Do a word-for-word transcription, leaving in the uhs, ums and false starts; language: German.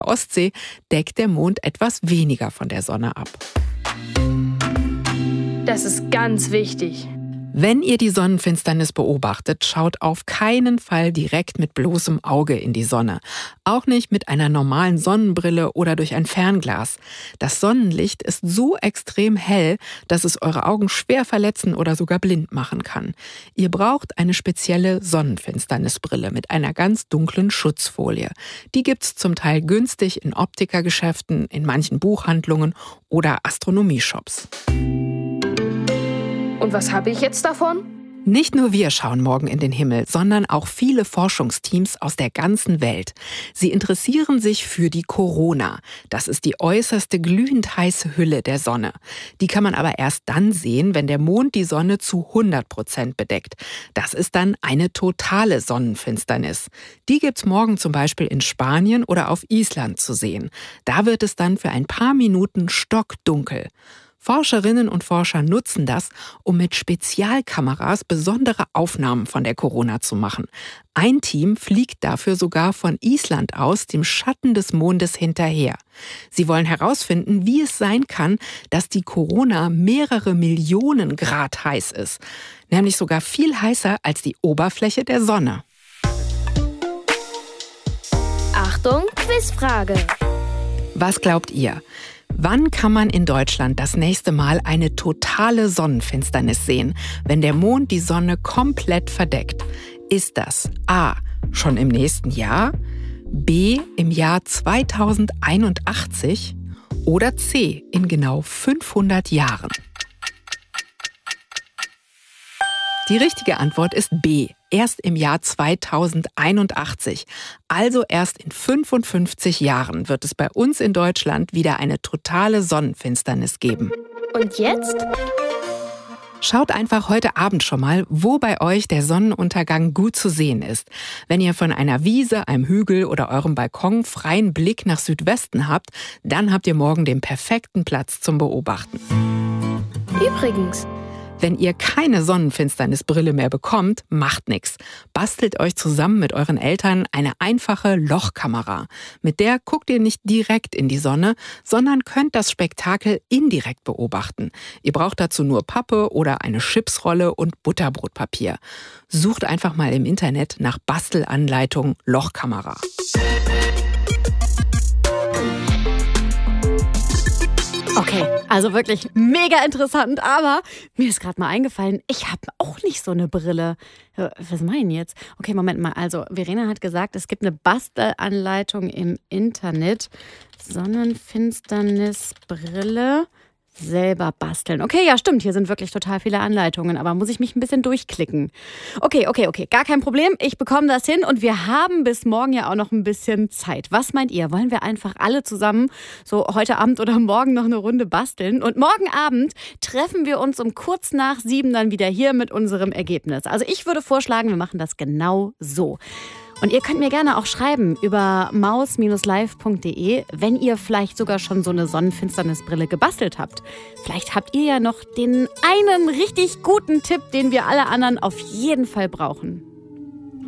Ostsee deckt der Mond etwas weniger von der Sonne ab. Das ist ganz wichtig. Wenn ihr die Sonnenfinsternis beobachtet, schaut auf keinen Fall direkt mit bloßem Auge in die Sonne. Auch nicht mit einer normalen Sonnenbrille oder durch ein Fernglas. Das Sonnenlicht ist so extrem hell, dass es eure Augen schwer verletzen oder sogar blind machen kann. Ihr braucht eine spezielle Sonnenfinsternisbrille mit einer ganz dunklen Schutzfolie. Die gibt's zum Teil günstig in Optikergeschäften, in manchen Buchhandlungen oder Astronomieshops. Und was habe ich jetzt davon? Nicht nur wir schauen morgen in den Himmel, sondern auch viele Forschungsteams aus der ganzen Welt. Sie interessieren sich für die Corona. Das ist die äußerste glühend heiße Hülle der Sonne. Die kann man aber erst dann sehen, wenn der Mond die Sonne zu hundert Prozent bedeckt. Das ist dann eine totale Sonnenfinsternis. Die gibt's morgen zum Beispiel in Spanien oder auf Island zu sehen. Da wird es dann für ein paar Minuten stockdunkel. Forscherinnen und Forscher nutzen das, um mit Spezialkameras besondere Aufnahmen von der Corona zu machen. Ein Team fliegt dafür sogar von Island aus dem Schatten des Mondes hinterher. Sie wollen herausfinden, wie es sein kann, dass die Corona mehrere Millionen Grad heiß ist. Nämlich sogar viel heißer als die Oberfläche der Sonne. Achtung, Quizfrage. Was glaubt ihr? Wann kann man in Deutschland das nächste Mal eine totale Sonnenfinsternis sehen, wenn der Mond die Sonne komplett verdeckt? Ist das A. schon im nächsten Jahr, B. im Jahr zweitausendeinundachtzig oder C. in genau fünfhundert Jahren? Die richtige Antwort ist B. Erst im Jahr zweitausendeinundachtzig. Also erst in fünfundfünfzig Jahren wird es bei uns in Deutschland wieder eine totale Sonnenfinsternis geben. Und jetzt? Schaut einfach heute Abend schon mal, wo bei euch der Sonnenuntergang gut zu sehen ist. Wenn ihr von einer Wiese, einem Hügel oder eurem Balkon freien Blick nach Südwesten habt, dann habt ihr morgen den perfekten Platz zum Beobachten. Übrigens, wenn ihr keine Sonnenfinsternisbrille mehr bekommt, macht nichts. Bastelt euch zusammen mit euren Eltern eine einfache Lochkamera. Mit der guckt ihr nicht direkt in die Sonne, sondern könnt das Spektakel indirekt beobachten. Ihr braucht dazu nur Pappe oder eine Chipsrolle und Butterbrotpapier. Sucht einfach mal im Internet nach Bastelanleitung Lochkamera. Okay, also wirklich mega interessant, aber mir ist gerade mal eingefallen, ich habe auch nicht so eine Brille. Was meinen jetzt? Okay, Moment mal. Also Verena hat gesagt, es gibt eine Bastelanleitung im Internet. Sonnenfinsternisbrille selber basteln. Okay, ja, stimmt. Hier sind wirklich total viele Anleitungen, aber muss ich mich ein bisschen durchklicken. Okay, okay, okay. Gar kein Problem. Ich bekomme das hin und wir haben bis morgen ja auch noch ein bisschen Zeit. Was meint ihr? Wollen wir einfach alle zusammen so heute Abend oder morgen noch eine Runde basteln? Und morgen Abend treffen wir uns um kurz nach sieben dann wieder hier mit unserem Ergebnis. Also ich würde vorschlagen, wir machen das genau so. Und ihr könnt mir gerne auch schreiben über maus Bindestrich live Punkt de, wenn ihr vielleicht sogar schon so eine Sonnenfinsternisbrille gebastelt habt. Vielleicht habt ihr ja noch den einen richtig guten Tipp, den wir alle anderen auf jeden Fall brauchen.